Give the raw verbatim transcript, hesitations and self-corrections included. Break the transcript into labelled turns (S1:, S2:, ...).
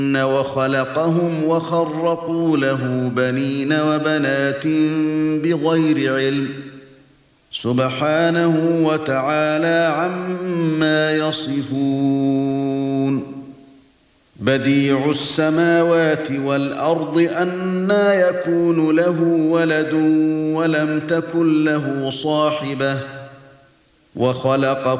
S1: وخلقهم وخرقوا له بنين وبنات بغير علم سبحانه وتعالى عما يصفون بديع السماوات والأرض أنى يكون له ولد ولم تكن له صاحبة وخلق